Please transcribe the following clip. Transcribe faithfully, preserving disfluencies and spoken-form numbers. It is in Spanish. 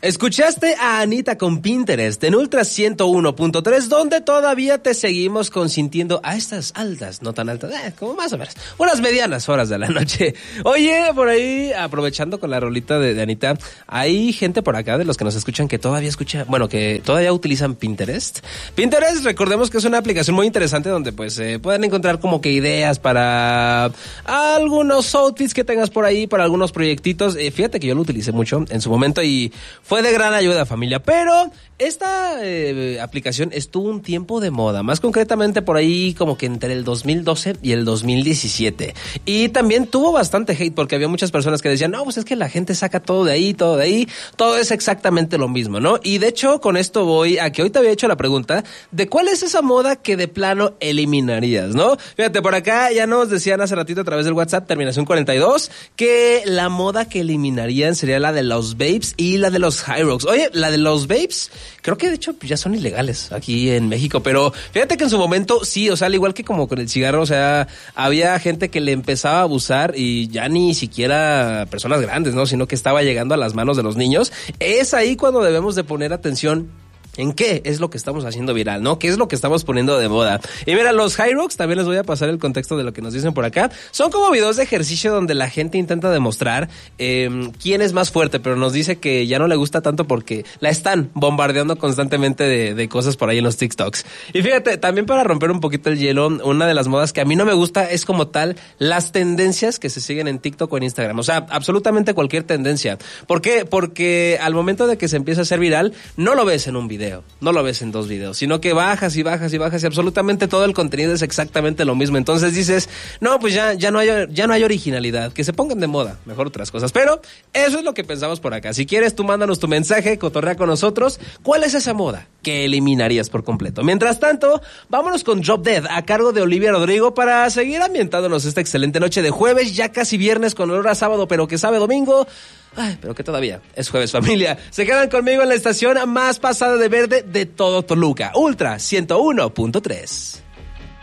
Escuchaste a Anita con Pinterest en Ultra ciento uno punto tres, donde todavía te seguimos consintiendo a estas altas, no tan altas, eh, como más o menos, unas medianas horas de la noche. Oye, por ahí, aprovechando con la rolita de, de Anita, hay gente por acá de los que nos escuchan que todavía escucha, bueno, que todavía utilizan Pinterest. Pinterest, recordemos que es una aplicación muy interesante donde pues eh, pueden encontrar como que ideas para algunos outfits que tengas por ahí, para algunos proyectitos. Eh, fíjate que yo lo utilicé mucho en su momento y fue de gran ayuda, familia, pero esta eh, aplicación estuvo un tiempo de moda, más concretamente por ahí como que entre el dos mil doce y el dos mil diecisiete, y también tuvo bastante hate porque había muchas personas que decían, no, pues es que la gente saca todo de ahí, todo de ahí, todo es exactamente lo mismo, ¿no? Y de hecho con esto voy a que hoy te había hecho la pregunta de cuál es esa moda que de plano eliminarías, ¿no? Fíjate, por acá ya nos decían hace ratito a través del WhatsApp, terminación cuarenta y dos, que la moda que eliminarían sería la de los vapes y la de los High Rocks. Oye, la de los vapes, creo que de hecho ya son ilegales aquí en México, pero fíjate que en su momento sí, o sea, al igual que como con el cigarro, o sea, había gente que le empezaba a abusar y ya ni siquiera personas grandes, ¿no? Sino que estaba llegando a las manos de los niños. Es ahí cuando debemos de poner atención en qué es lo que estamos haciendo viral, ¿no? ¿Qué es lo que estamos poniendo de moda? Y mira, los High Rocks, también les voy a pasar el contexto de lo que nos dicen por acá. Son como videos de ejercicio donde la gente intenta demostrar eh, quién es más fuerte, pero nos dice que ya no le gusta tanto porque la están bombardeando constantemente de, de cosas por ahí en los TikToks. Y fíjate, también para romper un poquito el hielo, una de las modas que a mí no me gusta es como tal las tendencias que se siguen en TikTok o en Instagram. O sea, absolutamente cualquier tendencia. ¿Por qué? Porque al momento de que se empieza a hacer viral, no lo ves en un video. No lo ves en dos videos, sino que bajas y bajas y bajas y absolutamente todo el contenido es exactamente lo mismo. Entonces dices, no, pues ya, ya no hay, ya no hay originalidad, que se pongan de moda, mejor otras cosas. Pero eso es lo que pensamos por acá. Si quieres, tú mándanos tu mensaje, cotorrea con nosotros. ¿Cuál es esa moda que eliminarías por completo? Mientras tanto, vámonos con Drop Dead a cargo de Olivia Rodrigo para seguir ambientándonos esta excelente noche de jueves, ya casi viernes con olor a sábado, pero que sabe domingo. Ay, pero que todavía es jueves, familia. Se quedan conmigo en la estación más pasada de verde de todo Toluca. Ultra ciento uno punto tres.